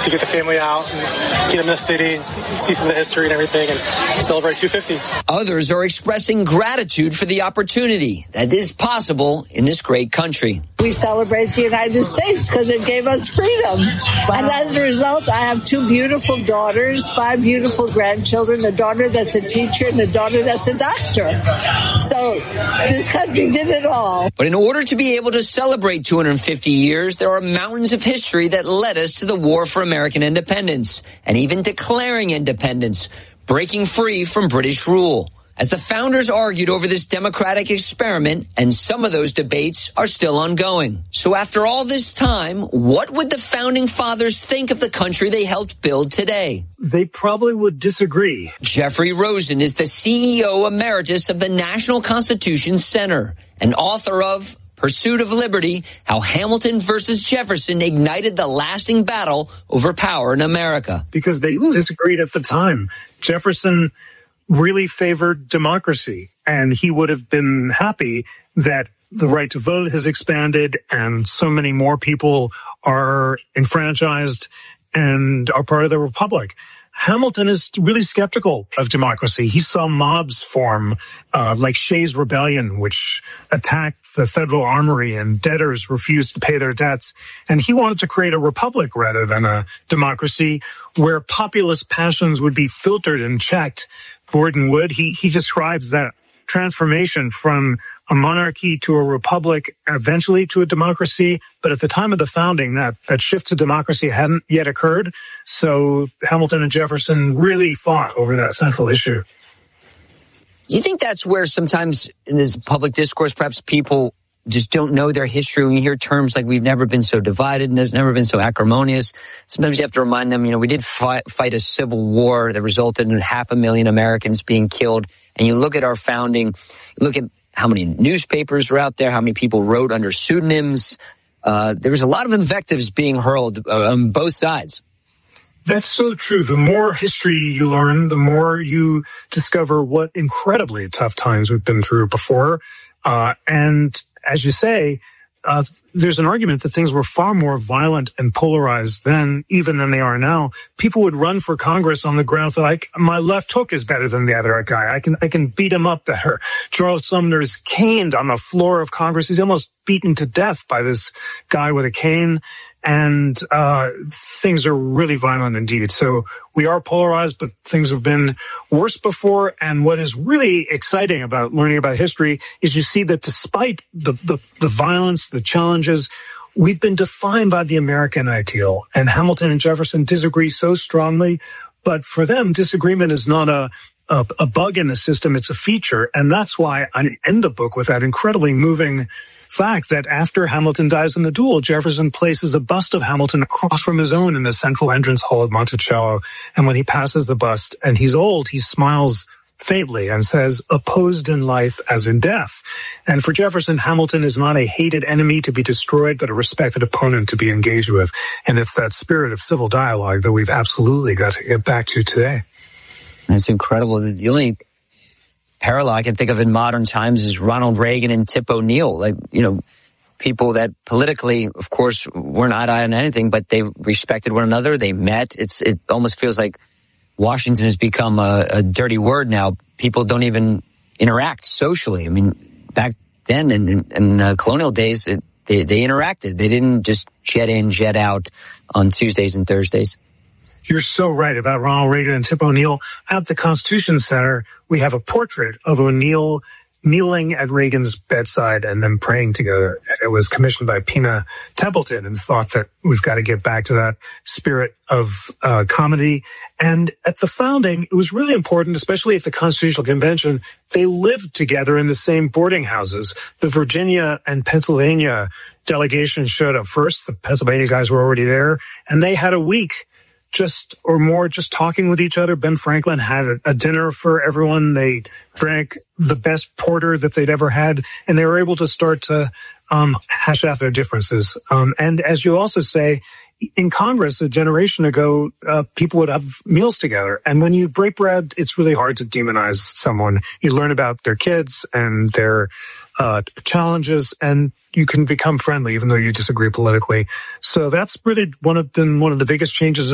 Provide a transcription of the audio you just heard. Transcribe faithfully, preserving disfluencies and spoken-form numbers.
to get the family out and get in the city, see some of the history and everything, and celebrate two fifty. Others are expressing gratitude for the opportunity that is possible in this great country. We celebrate the United States because it gave us freedom. Wow. And as a result, I have two beautiful daughters, five beautiful grandchildren, a daughter that's a teacher and a daughter that's a doctor. So this country did it all. But in order to be able to celebrate two hundred fifty years, there are mountains of history that led us to the War for American Independence and even declaring independence, breaking free from British rule. As the founders argued over this democratic experiment, and some of those debates are still ongoing. So after all this time, what would the founding fathers think of the country they helped build today? They probably would disagree. Jeffrey Rosen is the C E O emeritus of the National Constitution Center and author of Pursuit of Liberty, How Hamilton versus Jefferson Ignited the Lasting Battle Over Power in America. Because they disagreed at the time. Jefferson really favored democracy, and he would have been happy that the right to vote has expanded and so many more people are enfranchised and are part of the republic. Hamilton is really skeptical of democracy. He saw mobs form, uh, like Shays' Rebellion, which attacked the federal armory and debtors refused to pay their debts. And he wanted to create a republic rather than a democracy where populist passions would be filtered and checked. Gordon Wood, he, he describes that transformation from a monarchy to a republic, eventually to a democracy. But at the time of the founding, that, that shift to democracy hadn't yet occurred. So Hamilton and Jefferson really fought over that central issue. Do you think that's where sometimes in this public discourse, perhaps people just don't know their history? When you hear terms like we've never been so divided and there's never been so acrimonious, sometimes you have to remind them, you know, we did fight, fight a civil war that resulted in half a million Americans being killed. And you look at our founding, you look at how many newspapers were out there, how many people wrote under pseudonyms. Uh, there was a lot of invectives being hurled uh, on both sides. That's so true. The more history you learn, the more you discover what incredibly tough times we've been through before. Uh, and as you say, uh, there's an argument that things were far more violent and polarized then, even than they are now. People would run for Congress on the grounds that I, my left hook is better than the other guy. I can, I can beat him up better. Charles Sumner is caned on the floor of Congress. He's almost beaten to death by this guy with a cane. And, uh, things are really violent indeed. So we are polarized, but things have been worse before. And what is really exciting about learning about history is you see that despite the, the, the violence, the challenges, we've been defined by the American ideal. And Hamilton and Jefferson disagree so strongly, but for them, disagreement is not a, a, a bug in the system. It's a feature. And that's why I end the book with that incredibly moving fact that after Hamilton dies in the duel, Jefferson places a bust of Hamilton across from his own in the central entrance hall of Monticello. And when he passes the bust and he's old, he smiles faintly and says, opposed in life as in death. And for Jefferson, Hamilton is not a hated enemy to be destroyed, but a respected opponent to be engaged with. And it's that spirit of civil dialogue that we've absolutely got to get back to today. That's incredible. The only parallel I can think of in modern times is Ronald Reagan and Tip O'Neill. Like, you know, people that politically, of course, were not on anything, but they respected one another. They met. It's, it almost feels like Washington has become a, a dirty word now. People don't even interact socially. I mean, back then in, in, in uh, colonial days, it, they, they interacted. They didn't just jet in, jet out on Tuesdays and Thursdays. You're so right about Ronald Reagan and Tip O'Neill. At the Constitution Center, we have a portrait of O'Neill kneeling at Reagan's bedside and then praying together. It was commissioned by Pina Templeton and thought that we've got to get back to that spirit of uh, comedy. And at the founding, it was really important, especially at the Constitutional Convention, they lived together in the same boarding houses. The Virginia and Pennsylvania delegations showed up first. The Pennsylvania guys were already there, and they had a week just or more just talking with each other. Ben Franklin had a, a dinner for everyone. They drank the best porter that they'd ever had, and they were able to start to um hash out their differences. Um and as you also say, in Congress a generation ago, uh, people would have meals together. And when you break bread, it's really hard to demonize someone. You learn about their kids and their uh challenges, and you can become friendly even though you disagree politically. So that's really one of the, one of the biggest changes